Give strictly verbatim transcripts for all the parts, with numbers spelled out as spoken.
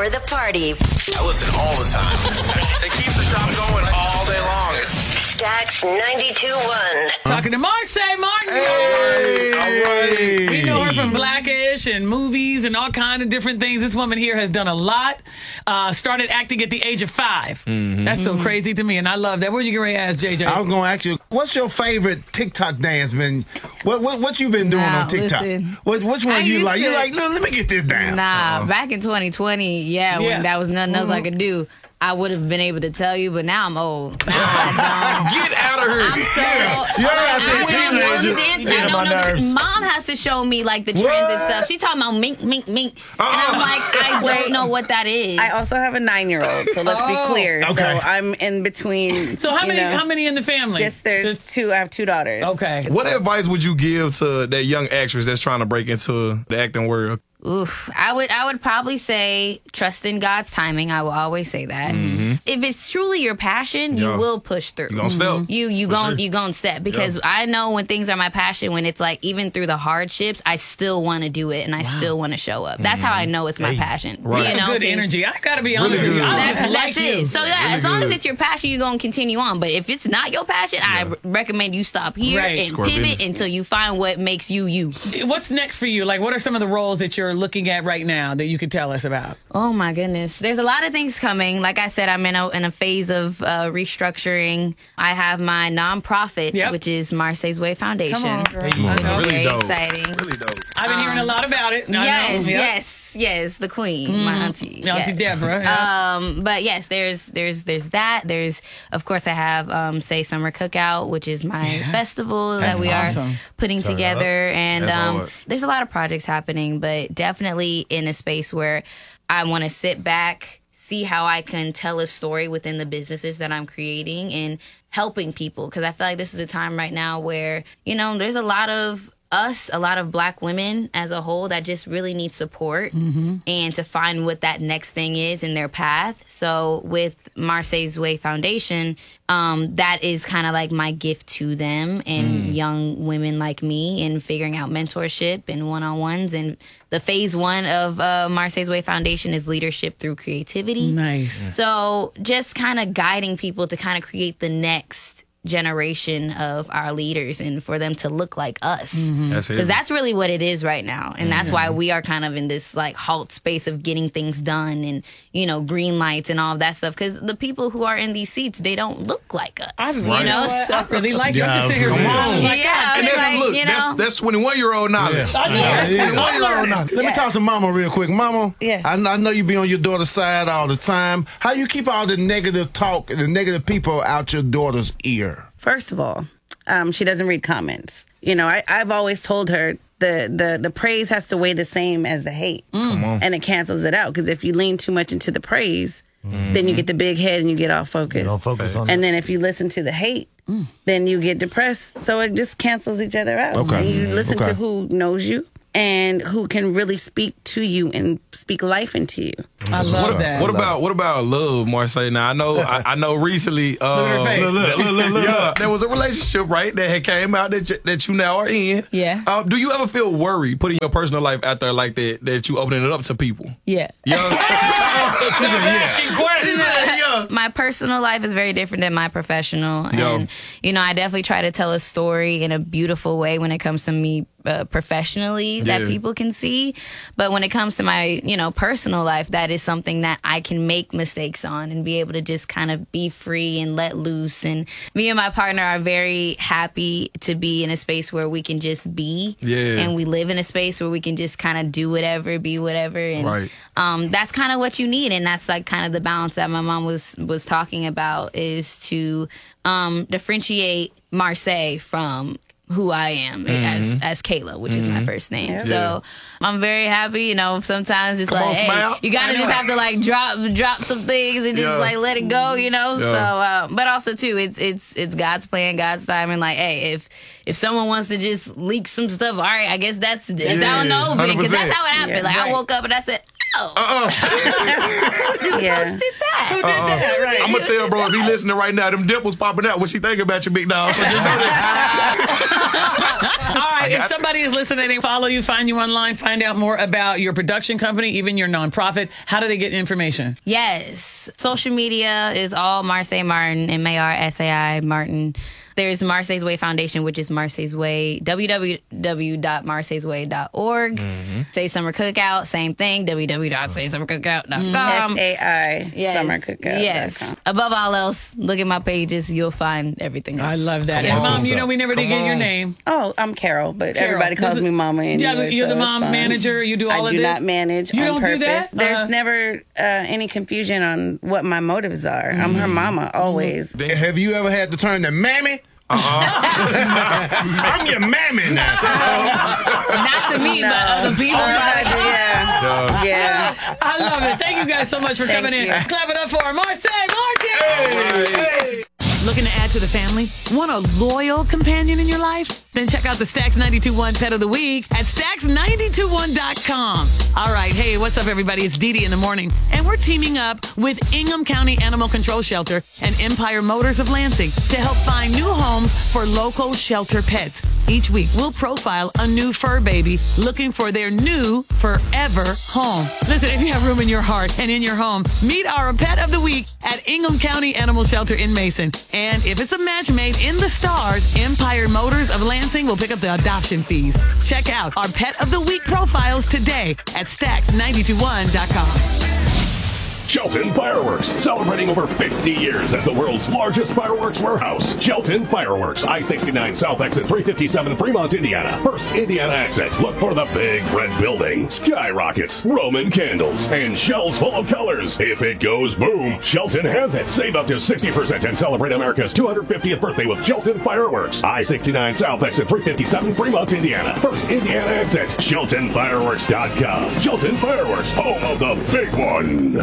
for the party. I listen all the time. It keeps the shop going all day long. Stacks ninety-two point one. Talking to Marseille Martin. Hey. All right. We know her from Blackish and movies and all kind of different things. This woman here has done a lot. Uh, started acting at the age of five. Mm-hmm. That's so mm-hmm. crazy to me, and I love that. What you get ready to ask, J J? I was going to ask you, what's your favorite TikTok dance? Been what what, what you been doing nah, on TikTok? What, which one you like? To, you like? Let me get this down. Nah, uh-oh. Back in twenty twenty, yeah, yeah, when that was nothing else mm-hmm. I could do. I would have been able to tell you, but now I'm old. Now I don't. Get out of here. I'm so yeah. old. You're like, I said teenager. Dance, I don't know. Nerves. Mom has to show me like the trends what? and stuff. She talking about mink, mink, mink. Uh-uh. And I'm like, I don't know what that is. I also have a nine-year-old, so let's oh. be clear. Okay. So I'm in between. So how many know, how many in the family? Just there's Just, two. I have two daughters. Okay. What advice would you give to that young actress that's trying to break into the acting world? Oof. I would I would probably say trust in God's timing. I will always say that. Mm-hmm. If it's truly your passion, you yeah. will push through. You gonna step. Mm-hmm. You you gon' sure. you gonna step because yeah. I know when things are my passion, when it's like even through the hardships, I still want to do it and I wow. still want to show up. That's mm-hmm. how I know it's my hey. passion. Right. You know, good energy. I gotta be honest really with you. I that's just that's like it. You. So yeah, really as long good. as it's your passion, you're gonna continue on. But if it's not your passion, yeah. I r- recommend you stop here right. and Score pivot business. until you find what makes you you. What's next for you? Like, what are some of the roles that you're looking at right now? now that you could tell us about? Oh my goodness. There's a lot of things coming. Like I said, I'm in a in a phase of uh, restructuring. I have my nonprofit, yep. which is Marseille's Way Foundation. Come on, girl. Which is really very dope. exciting. Really dope. I've been um, hearing a lot about it. Yes, yep. yes, yes. The queen, mm. my auntie. Auntie yes. Deborah. Yep. Um, but yes, there's there's there's that. There's of course I have um, Say Summer Cookout, which is my yeah. festival That's that we awesome. are putting Sorry, together, up. and um, there's a lot of projects happening, but definitely in a space where I want to sit back, see how I can tell a story within the businesses that I'm creating and helping people. Because I feel like this is a time right now where, you know, there's a lot of us, a lot of Black women as a whole that just really need support mm-hmm. and to find what that next thing is in their path. So with Marseille's Way Foundation, um, that is kind of like my gift to them and mm. young women like me and figuring out mentorship and one-on-ones. And the phase one of uh, Marseille's Way Foundation is leadership through creativity. Nice. So just kind of guiding people to kind of create the next generation of our leaders and for them to look like us, because mm-hmm. that's, that's really what it is right now, and that's mm-hmm. why we are kind of in this like halt space of getting things done and, you know, green lights and all of that stuff, because the people who are in these seats, they don't look like us. I, you right. know, so, I really like yeah, you to sit here on. like yeah, and that's, like, look, you know, that's, that's twenty-one year old knowledge. Yeah. I know. Yeah, Yeah. twenty-one year old knowledge. Let yeah. me talk to Mama real quick. Mama, yeah. I, I know you be on your daughter's side all the time. How you keep all the negative talk, the negative people out your daughter's ear? First of all, um, she doesn't read comments. You know, I, I've always told her the, the, the praise has to weigh the same as the hate. Mm. Come on. And it cancels it out. Because if you lean too much into the praise, mm-hmm. then you get the big head and you get off focused. Don't focus on and it. then if you listen to the hate, mm. then you get depressed. So it just cancels each other out. Okay. And you listen okay. to who knows you and who can really speak to you and speak life into you. I love what, that. What about what about love, Marseille? Now I know I, I know recently uh, look at her face. look, look, look, look, yeah, there was a relationship, right, that had came out that you, that you now are in. Yeah. Uh, do you ever feel worried putting your personal life out there like that, that you opening it up to people? Yeah. Yeah. She's asking questions. Yeah. My personal life is very different than my professional. Yo. And, you know, I definitely try to tell a story in a beautiful way when it comes to me uh, professionally that Yeah. people can see. But when it comes to my, you know, personal life, that is something that I can make mistakes on and be able to just kind of be free and let loose. And me and my partner are very happy to be in a space where we can just be. Yeah. And we live in a space where we can just kind of do whatever, be whatever. And Right. um, that's kind of what you need. And that's like kind of the balance that my mom was, was talking about, is to um, differentiate Marseille from who I am mm-hmm. as as Kayla, which mm-hmm. is my first name. Yeah. So I'm very happy. You know, sometimes it's Come like, on, hey, smile. you gotta just have to like drop drop some things and just Yeah. like let it go. You know. Yeah. So, uh, but also too, it's it's it's God's plan, God's time, and like, hey, if if someone wants to just leak some stuff, all right, I guess that's that's Yeah. how it open, because that's one hundred percent. how it happened. Yeah, like right. I woke up and I said, oh, Uh-uh. Yeah. who did that? Who did that? Right. I'm gonna tell bro, if he listening right now, them dimples popping out. What she think about you, big dog? So just know that. All right, if got you. somebody is listening, they follow you, find you online, find out more about your production company, even your nonprofit, how do they get information? Yes. Social media is all Marseille Martin, M A R S A I Martin. There's Marseille's Way Foundation, which is Marseille's Way, w w w dot marseilles way dot org. Mm-hmm. Say Summer Cookout, same thing, w w w dot say summer cookout dot com. S A I, Yes. Summer Cookout. Yes. Above all else, look at my pages. You'll find everything else. I love that. Come And on. Mom, you know we never did Come get your on. name. Oh, I'm Carol, but Carol. everybody calls Does it- me Mama anyway. Yeah, you're so the it's mom fine. manager. You do all I of do this? not manage You on don't do purpose. that? There's Uh-huh. never uh, any confusion on what my motives are. I'm her mama, always. Have you ever had to turn to mammy? I'm your mammy now. Not to me, but other people. yeah. Yeah. Yeah. I love it. Thank you guys so much for Thank coming in. you. Clap it up for Marseille Martin. Hey. Looking to add to the family? Want a loyal companion in your life? Then check out the Stacks ninety-two point one Pet of the Week at stacks nine two one dot com. All right, hey, what's up, everybody? It's Dee Dee in the morning, and we're teaming up with Ingham County Animal Control Shelter and Empire Motors of Lansing to help find new homes for local shelter pets. Each week, we'll profile a new fur baby looking for their new forever home. Listen, if you have room in your heart and in your home, meet our Pet of the Week at Ingham County Animal Shelter in Mason. And if it's a match made in the stars, Empire Motors of Lansing will pick up the adoption fees. Check out our Pet of the Week profiles today at stacks nine two one dot com. Shelton Fireworks, celebrating over fifty years as the world's largest fireworks warehouse. Shelton Fireworks, I sixty-nine South Exit three fifty-seven, Fremont, Indiana. First Indiana exit. Look for the big red building, skyrockets, Roman candles, and shells full of colors. If it goes boom, Shelton has it. Save up to sixty percent and celebrate America's two hundred fiftieth birthday with Shelton Fireworks. I sixty-nine South Exit three fifty-seven, Fremont, Indiana. First Indiana exit. Shelton Fireworks dot com. Shelton Fireworks, home of the big one.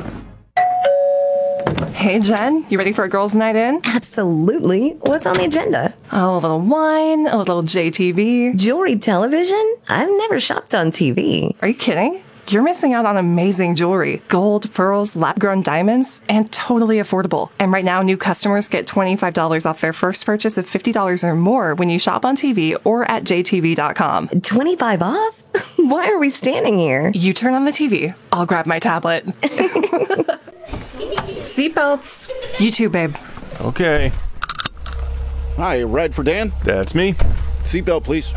Hey, Jen, you ready for a girls' night in? Absolutely. What's on the agenda? Oh, a little wine, a little J T V. Jewelry television? I've never shopped on T V. Are you kidding? You're missing out on amazing jewelry. Gold, pearls, lab-grown diamonds, and totally affordable. And right now, new customers get twenty-five dollars off their first purchase of fifty dollars or more when you shop on T V or at j t v dot com. twenty-five off? Why are we standing here? You turn on the T V. I'll grab my tablet. Seatbelts. You too, babe. Okay. Hi, ride for Dan? That's me. Seatbelt, please.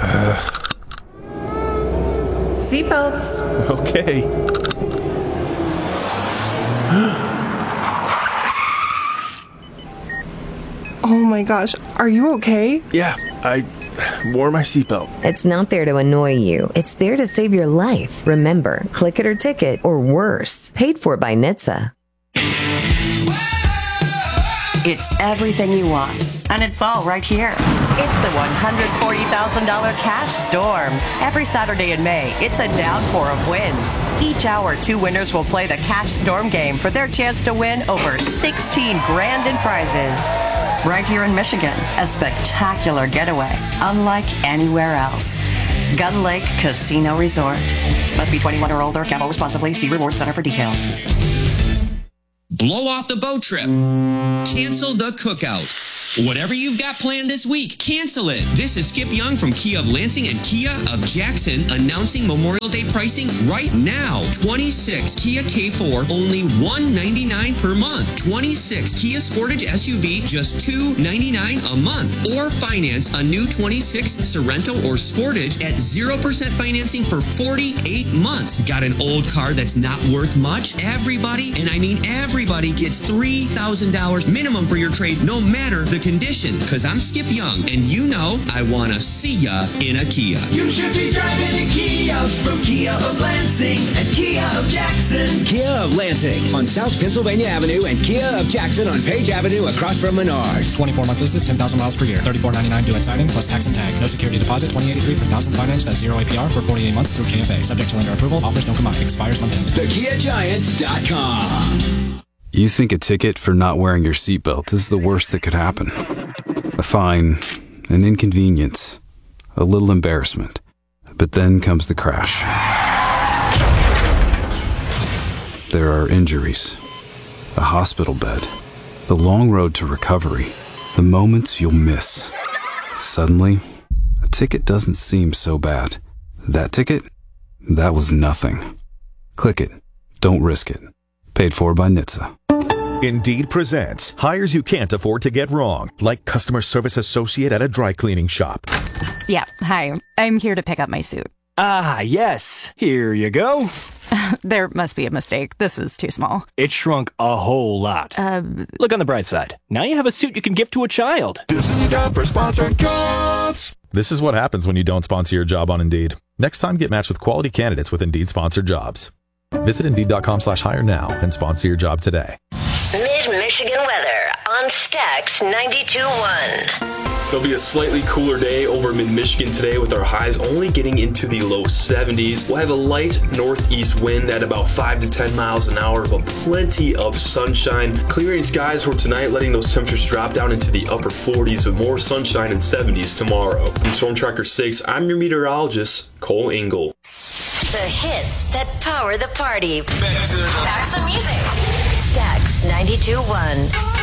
Seatbelts. Okay. Oh my gosh, are you okay? Yeah, I wore my seatbelt. It's not there to annoy you. It's there to save your life. Remember, click it or ticket, or worse. Paid for by N H T S A. It's everything you want, and it's all right here. It's the one hundred forty thousand dollars Cash Storm. Every Saturday in May, it's a downpour of wins. Each hour, two winners will play the Cash Storm game for their chance to win over sixteen grand in prizes. Right here in Michigan, a spectacular getaway, unlike anywhere else. Gun Lake Casino Resort. Must be twenty-one or older. Gamble responsibly. See Reward Center for details. Blow off the boat trip. Cancel the cookout. Whatever you've got planned this week, cancel it. This is Skip Young from Kia of Lansing and Kia of Jackson announcing Memorial Day pricing right now. twenty-six Kia K four, only one ninety-nine per month. twenty-six Kia Sportage S U V, just two ninety-nine a month. Or finance a new twenty-six Sorento or Sportage at zero percent financing for forty-eight months. Got an old car that's not worth much? Everybody, and I mean everybody, gets three thousand dollars minimum for your trade, no matter the condition. Cause I'm Skip Young, and you know I wanna see ya in a Kia. You should be driving a Kia from Kia of Lansing and Kia of Jackson. Kia of Lansing on South Pennsylvania Avenue and Kia of Jackson on Page Avenue across from Menards. twenty-four month leases, ten thousand miles per year. thirty-four ninety-nine due at signing plus tax and tag. No security deposit, twenty eighty-three per thousand financed at zero A P R for forty-eight months through K F A. Subject to lender approval. Offers don't come out. Expires month end. the kia giants dot com. You think a ticket for not wearing your seatbelt is the worst that could happen. A fine, an inconvenience, a little embarrassment. But then comes the crash. There are injuries, a hospital bed, the long road to recovery, the moments you'll miss. Suddenly, a ticket doesn't seem so bad. That ticket? That was nothing. Click it. Don't risk it. Paid for by N H T S A. Indeed presents hires you can't afford to get wrong, like customer service associate at a dry cleaning shop. Yeah, hi. I'm here to pick up my suit. Ah, yes. Here you go. There must be a mistake. This is too small. It shrunk a whole lot. Uh, Look on the bright side. Now you have a suit you can give to a child. This is the time for sponsored jobs. This is what happens when you don't sponsor your job on Indeed. Next time, get matched with quality candidates with Indeed sponsored jobs. Visit Indeed.com slash hire now and sponsor your job today. Mid-Michigan weather on Stax ninety-two point one. It'll be a slightly cooler day over mid-Michigan today with our highs only getting into the low seventies. We'll have a light northeast wind at about five to ten miles an hour, but plenty of sunshine. Clearing skies for tonight, letting those temperatures drop down into the upper forties with more sunshine and seventies tomorrow. From Storm Tracker six, I'm your meteorologist, Cole Engel. The hits that power the party. Back to the music. Stax ninety-two point one.